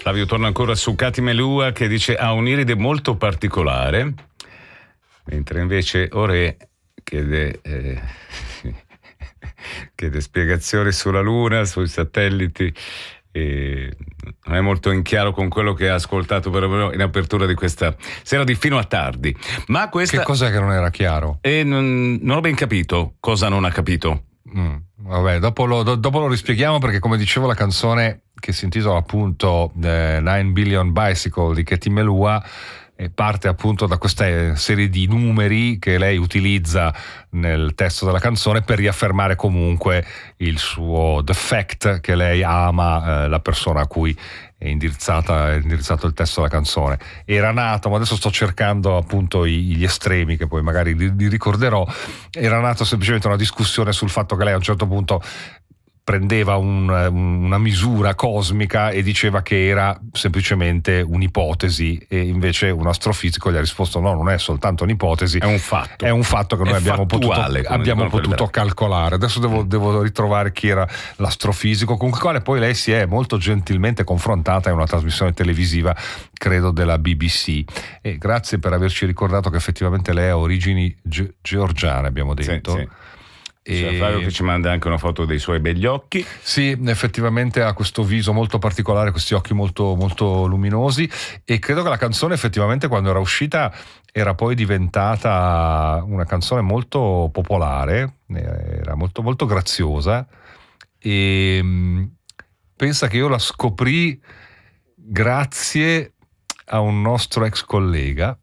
Flavio torna ancora su Katy Melua, che dice ha un'iride molto particolare, mentre invece Ore chiede spiegazioni sulla Luna, sui satelliti, e non è molto in chiaro con quello che ha ascoltato però in apertura di questa sera di Fino a Tardi. Ma questa... Che cos'è che non era chiaro? Non ho ben capito cosa non ha capito. Vabbè, dopo lo rispieghiamo, perché come dicevo la canzone che si intitola appunto 9 Billion Bicycle di Katy Melua parte appunto da questa serie di numeri che lei utilizza nel testo della canzone per riaffermare comunque il suo the fact che lei ama la persona a cui è indirizzato il testo della canzone. Era nato, ma adesso sto cercando appunto gli estremi che poi magari li ricorderò. Era nato semplicemente una discussione sul fatto che lei a un certo punto prendeva una misura cosmica e diceva che era semplicemente un'ipotesi, e invece un astrofisico gli ha risposto no, non è soltanto un'ipotesi, è un fatto che noi abbiamo potuto calcolare. Adesso devo ritrovare chi era l'astrofisico con il quale poi lei si è molto gentilmente confrontata in una trasmissione televisiva, credo della BBC, e grazie per averci ricordato che effettivamente lei ha origini georgiane, abbiamo detto. Sì. C'è Flavio che ci manda anche una foto dei suoi begli occhi. Sì, effettivamente ha questo viso molto particolare, questi occhi molto, molto luminosi, e credo che la canzone effettivamente quando era uscita era poi diventata una canzone molto popolare, era molto, molto graziosa, e pensa che io la scoprì grazie a un nostro ex collega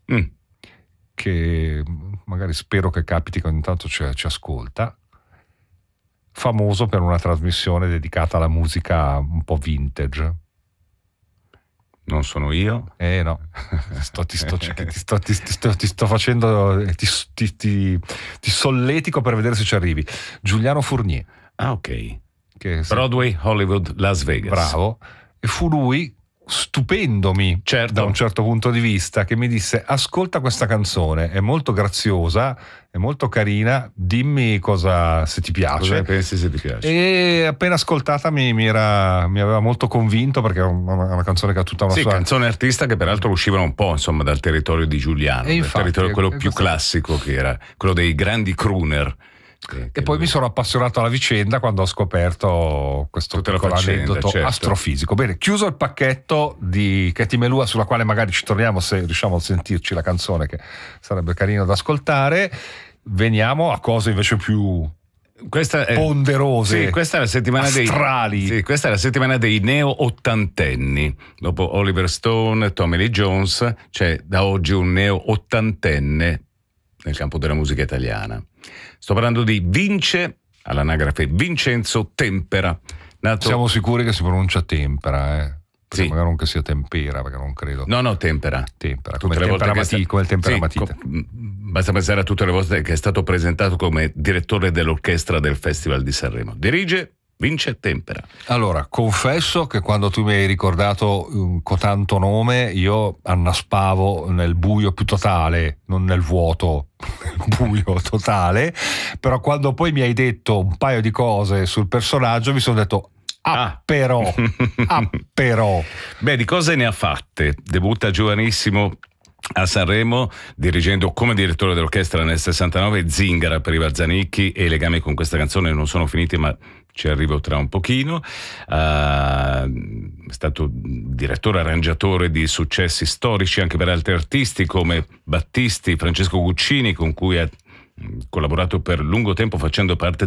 che magari spero che capiti che ogni tanto ci ascolta, famoso per una trasmissione dedicata alla musica un po' vintage. Non sono io? No, ti sto facendo, ti solletico per vedere se ci arrivi. Giuliano Fournier. Ah, ok. Broadway, Hollywood, Las Vegas. Bravo. E fu lui, stupendomi da un certo punto di vista, che mi disse: ascolta questa canzone, è molto graziosa, è molto carina, dimmi se ti piace. Cosa pensi se ti piace? E appena ascoltata mi aveva molto convinto, perché è una canzone che ha tutta una sua... canzone artista che peraltro uscivano un po' insomma dal territorio di Giuliano, dal territorio quello più classico, che era quello dei grandi crooner. E poi mi sono appassionato alla vicenda quando ho scoperto questo piccolo aneddoto astrofisico. Bene, chiuso il pacchetto di Katy Melua, sulla quale magari ci torniamo se riusciamo a sentirci la canzone, che sarebbe carino da ascoltare, veniamo a cose invece più ponderose. Sì, questa è la settimana astrali. Questa è la settimana dei neo-ottantenni. Dopo Oliver Stone, Tommy Lee Jones, c'è da oggi un neo-ottantenne nel campo della musica italiana. Sto parlando di all'anagrafe Vincenzo Tempera. Siamo sicuri che si pronuncia Tempera, Sì. Magari non che sia Tempera, perché non credo. No, Tempera. Come il Tempera Matita. Basta pensare a tutte le volte che è stato presentato come direttore dell'orchestra del Festival di Sanremo. Dirige Vince Tempera. Allora, confesso che quando tu mi hai ricordato cotanto nome, io annaspavo nel buio più totale, non nel vuoto, nel buio totale, però quando poi mi hai detto un paio di cose sul personaggio mi sono detto però. Beh, di cose ne ha fatte. Debutta giovanissimo a Sanremo, dirigendo come direttore dell'orchestra nel 69 Zingara per Iva Zanicchi, e i legami con questa canzone non sono finiti, ma ci arrivo tra un pochino. È stato direttore arrangiatore di successi storici anche per altri artisti come Battisti, Francesco Guccini, con cui ha collaborato per lungo tempo facendo parte